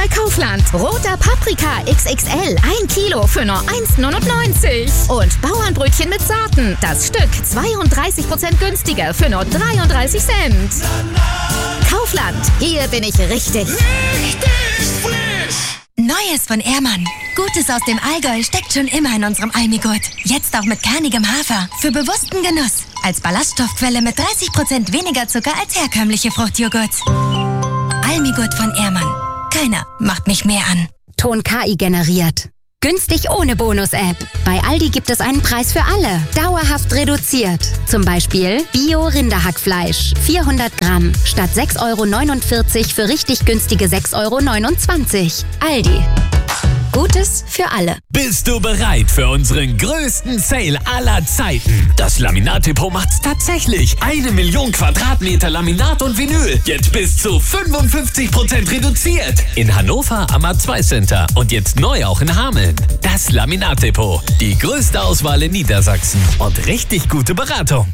bei Kaufland. Roter Paprika XXL, 1 Kilo für nur 1,99. Und Bauernbrötchen mit Sorten, das Stück 32% günstiger für nur 33 Cent. Kaufland, hier bin ich richtig. Richtig frisch! Neues von Ehrmann. Gutes aus dem Allgäu steckt schon immer in unserem Almigurt. Jetzt auch mit kernigem Hafer. Für bewussten Genuss. Als Ballaststoffquelle mit 30% weniger Zucker als herkömmliche Fruchtjoghurts. Almigurt von Ehrmann. Keiner macht mich mehr an. Ton KI generiert. Günstig ohne Bonus-App. Bei Aldi gibt es einen Preis für alle. Dauerhaft reduziert. Zum Beispiel Bio-Rinderhackfleisch. 400 Gramm. Statt 6,49 € für richtig günstige 6,29 €. Aldi. Gutes für alle. Bist du bereit für unseren größten Sale aller Zeiten? Das Laminat Depot macht's tatsächlich. 1 Million Quadratmeter Laminat und Vinyl. Jetzt bis zu 55% reduziert. In Hannover am A2 Center und jetzt neu auch in Hameln. Das Laminat Depot. Die größte Auswahl in Niedersachsen und richtig gute Beratung.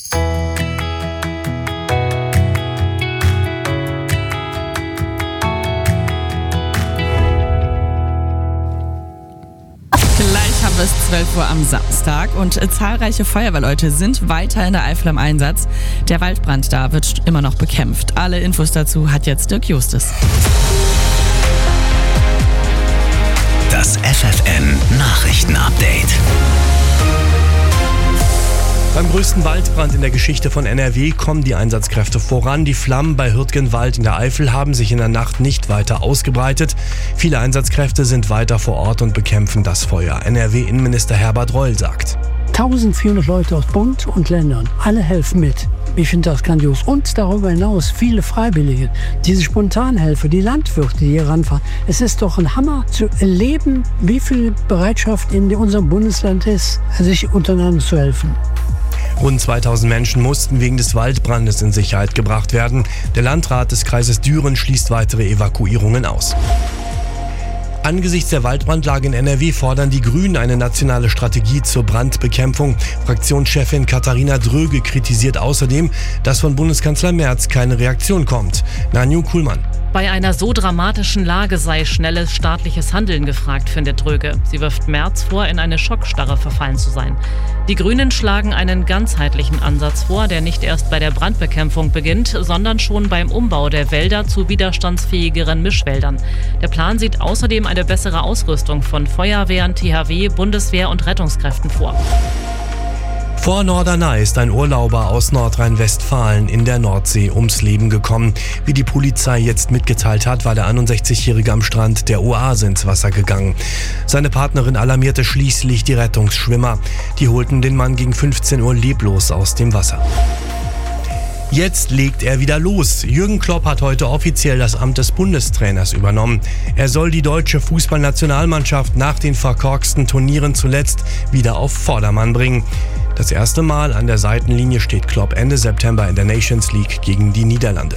Haben wir es 12 Uhr am Samstag und zahlreiche Feuerwehrleute sind weiter in der Eifel im Einsatz. Der Waldbrand da wird immer noch bekämpft. Alle Infos dazu hat jetzt Dirk Justus. Das FFN Nachrichten-Update. Beim größten Waldbrand in der Geschichte von NRW kommen die Einsatzkräfte voran. Die Flammen bei Hürtgenwald in der Eifel haben sich in der Nacht nicht weiter ausgebreitet. Viele Einsatzkräfte sind weiter vor Ort und bekämpfen das Feuer. NRW-Innenminister Herbert Reul sagt: 1400 Leute aus Bund und Ländern, alle helfen mit. Ich finde das grandios. Und darüber hinaus viele Freiwillige, diese Spontanhelfer, die Landwirte, die hier ranfahren. Es ist doch ein Hammer zu erleben, wie viel Bereitschaft in unserem Bundesland ist, sich untereinander zu helfen. Rund 2000 Menschen mussten wegen des Waldbrandes in Sicherheit gebracht werden. Der Landrat des Kreises Düren schließt weitere Evakuierungen aus. Angesichts der Waldbrandlage in NRW fordern die Grünen eine nationale Strategie zur Brandbekämpfung. Fraktionschefin Katharina Dröge kritisiert außerdem, dass von Bundeskanzler Merz keine Reaktion kommt. Nanju Kuhlmann. Bei einer so dramatischen Lage sei schnelles staatliches Handeln gefragt, findet Dröge. Sie wirft Merz vor, in eine Schockstarre verfallen zu sein. Die Grünen schlagen einen ganzheitlichen Ansatz vor, der nicht erst bei der Brandbekämpfung beginnt, sondern schon beim Umbau der Wälder zu widerstandsfähigeren Mischwäldern. Der Plan sieht außerdem eine bessere Ausrüstung von Feuerwehren, THW, Bundeswehr und Rettungskräften vor. Vor Norderney ist ein Urlauber aus Nordrhein-Westfalen in der Nordsee ums Leben gekommen. Wie die Polizei jetzt mitgeteilt hat, war der 61-Jährige am Strand der Oase ins Wasser gegangen. Seine Partnerin alarmierte schließlich die Rettungsschwimmer. Die holten den Mann gegen 15 Uhr leblos aus dem Wasser. Jetzt legt er wieder los. Jürgen Klopp hat heute offiziell das Amt des Bundestrainers übernommen. Er soll die deutsche Fußballnationalmannschaft nach den verkorksten Turnieren zuletzt wieder auf Vordermann bringen. Das erste Mal an der Seitenlinie steht Klopp Ende September in der Nations League gegen die Niederlande.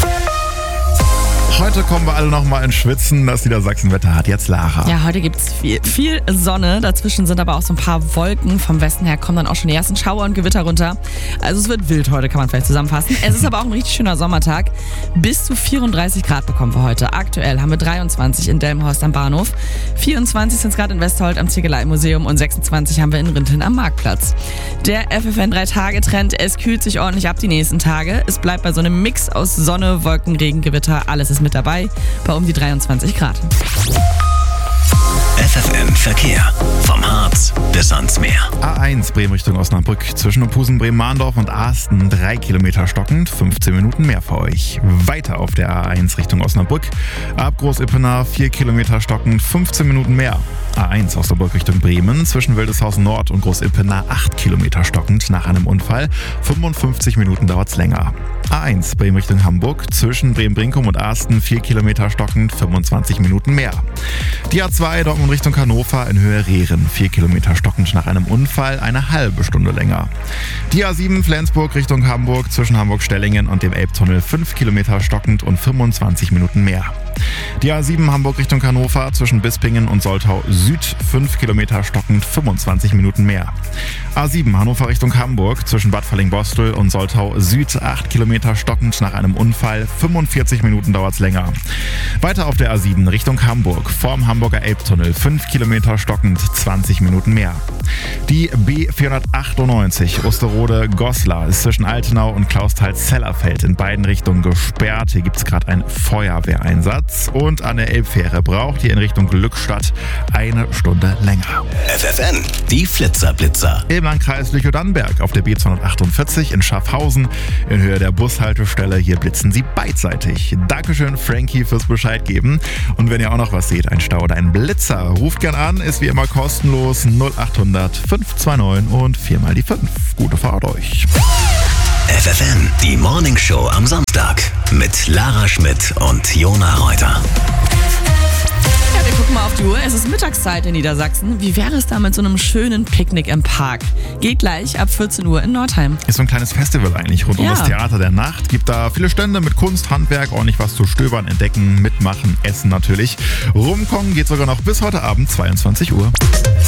Heute kommen wir alle noch mal ins Schwitzen. Das Niedersachsenwetter hat jetzt Lara. Ja, heute gibt es viel Sonne. Dazwischen sind aber auch so ein paar Wolken. Vom Westen her kommen dann auch schon die ersten Schauer und Gewitter runter. Also es wird wild heute, kann man vielleicht zusammenfassen. Es ist aber auch ein richtig schöner Sommertag. Bis zu 34 Grad bekommen wir heute. Aktuell haben wir 23 in Delmenhorst am Bahnhof, 24 sind es gerade in Westholt am Ziegelei-Museum und 26 haben wir in Rinteln am Marktplatz. Der FFN 3-Tage-Trend, es kühlt sich ordentlich ab die nächsten Tage. Es bleibt bei so einem Mix aus Sonne, Wolken, Regen, Gewitter. Alles ist mit dabei bei um die 23 Grad. FFN Verkehr. Vom Harz bis ans Meer. A1 Bremen Richtung Osnabrück. Zwischen Opusen, Bremen-Mahndorf und Aasten 3 Kilometer stockend, 15 Minuten mehr für euch. Weiter auf der A1 Richtung Osnabrück. Ab Groß-Ippener 4 Kilometer stockend, 15 Minuten mehr. A1 Osnabrück Richtung Bremen. Zwischen Wildeshausen Nord und Groß-Ippener 8 Kilometer stockend nach einem Unfall. 55 Minuten dauert's länger. A1 Bremen Richtung Hamburg. Zwischen Bremen-Brinkum und Aasten 4 Kilometer stockend, 25 Minuten mehr. Die A2 Dortmund Richtung Hannover in Höhe Rehren. 4 Kilometer stockend nach einem Unfall, eine halbe Stunde länger. Die A7 Flensburg Richtung Hamburg zwischen Hamburg-Stellingen und dem Elbtunnel 5 Kilometer stockend und 25 Minuten mehr. Die A7 Hamburg Richtung Hannover zwischen Bispingen und Soltau Süd 5 Kilometer stockend 25 Minuten mehr. A7 Hannover Richtung Hamburg zwischen Bad Falling-Bostel und Soltau Süd 8 Kilometer stockend nach einem Unfall, 45 Minuten dauert es länger. Weiter auf der A7 Richtung Hamburg vorm Hamburger Elbtunnel 5 Kilometer stockend 20 Minuten mehr. Die B498 Osterode-Goslar ist zwischen Altenau und Klausthal-Zellerfeld in beiden Richtungen gesperrt. Hier gibt es gerade einen Feuerwehreinsatz. Und an der Elbfähre braucht ihr in Richtung Glückstadt 1 Stunde länger. FFN, die Flitzerblitzer. Im Landkreis Lüchow-Dannenberg auf der B248 in Schaffhausen in Höhe der Bushaltestelle. Hier blitzen sie beidseitig. Dankeschön, Frankie, fürs Bescheid geben. Und wenn ihr auch noch was seht, ein Stau oder ein Blitzer, ruft gern an, ist wie immer kostenlos 0800 529 und 4 mal die 5. Gute Fahrt euch. FFN, die Morningshow am Samstag mit Lara Schmidt und Jona Reuter. Ja, wir gucken mal auf die Uhr. Es ist Mittagszeit in Niedersachsen. Wie wäre es da mit so einem schönen Picknick im Park? Geht gleich ab 14 Uhr in Nordheim. Ist so ein kleines Festival eigentlich rund um das Theater der Nacht. Gibt da viele Stände mit Kunst, Handwerk, ordentlich was zu stöbern, entdecken, mitmachen, essen natürlich. Rumkommen geht sogar noch bis heute Abend 22 Uhr.